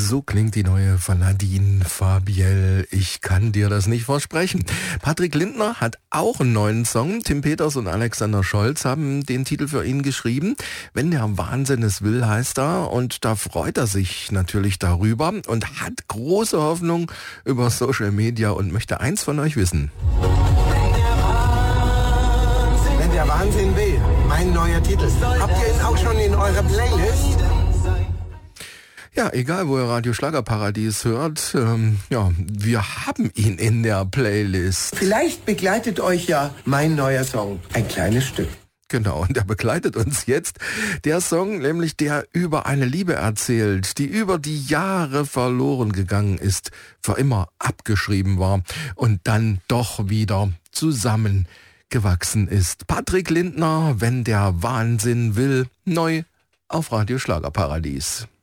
So klingt die neue von Nadine Fabiel. Ich kann dir das nicht versprechen. Patrick Lindner hat auch einen neuen Song. Tim Peters und Alexander Scholz haben den Titel für ihn geschrieben. Wenn der Wahnsinn es will, heißt er. Und da freut er sich natürlich darüber und hat große Hoffnung über Social Media und möchte eins von euch wissen. Wenn der Wahnsinn will, mein neuer Titel. Habt ihr ihn auch schon in eurer Playlist? Ja, egal wo ihr Radio Schlagerparadies hört, wir haben ihn in der Playlist. Vielleicht begleitet euch ja mein neuer Song, ein kleines Stück. Genau, und der begleitet uns jetzt. Der Song, nämlich der über eine Liebe erzählt, die über die Jahre verloren gegangen ist, für immer abgeschrieben war und dann doch wieder zusammengewachsen ist. Patrick Lindner, wenn der Wahnsinn will, neu auf Radio Schlagerparadies.